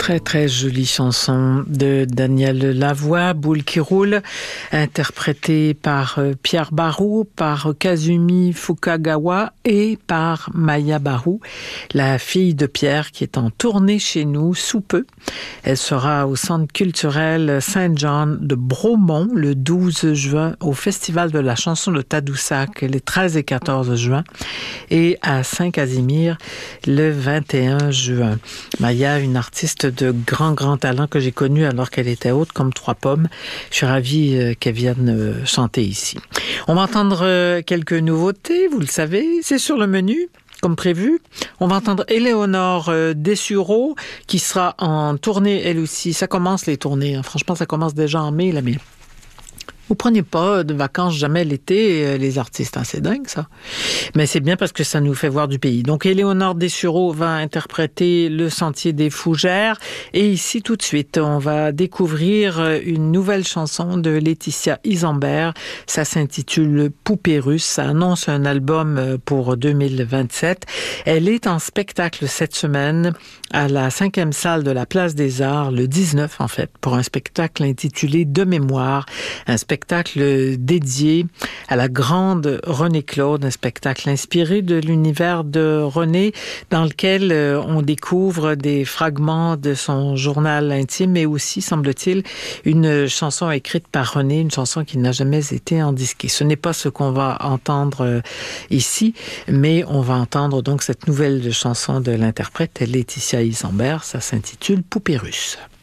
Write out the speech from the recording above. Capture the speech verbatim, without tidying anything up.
Très, très jolie chanson de Daniel Lavoie, Boule qui roule, interprétée par Pierre Barou, par Kazumi Fukagawa et par Maya Barou, la fille de Pierre qui est en tournée chez nous sous peu. Elle sera au Centre culturel Saint-Jean de Bromont le douze juin, au Festival de la chanson de Tadoussac les treize et quatorze juin et à Saint-Casimir le vingt et un juin. Maya, une artiste de grand, grand talent que j'ai connue alors qu'elle était haute comme trois pommes. Je suis ravie qu'elle vienne chanter ici. On va entendre quelques nouveautés, vous le savez, c'est sur le menu. Comme prévu, on va entendre Éléonore Dessureau qui sera en tournée elle aussi. Ça commence les tournées, hein. Franchement ça commence déjà en mai là, mais vous prenez pas de vacances jamais l'été, les artistes, hein, c'est dingue ça. Mais c'est bien parce que ça nous fait voir du pays. Donc Éléonore Dessureau va interpréter Le Sentier des Fougères et ici tout de suite on va découvrir une nouvelle chanson de Laetitia Isambert. Ça s'intitule Poupée russe, ça annonce un album pour deux mille vingt-sept. Elle est en spectacle cette semaine à la cinquième salle de la Place des Arts, le dix-neuf en fait, pour un spectacle intitulé De mémoire, un spectacle spectacle dédié à la grande Renée Claude, un spectacle inspiré de l'univers de Renée dans lequel on découvre des fragments de son journal intime mais aussi, semble-t-il, une chanson écrite par Renée, une chanson qui n'a jamais été endisquée. Ce n'est pas ce qu'on va entendre ici, mais on va entendre donc cette nouvelle chanson de l'interprète Laetitia Isambert, ça s'intitule Poupée russe.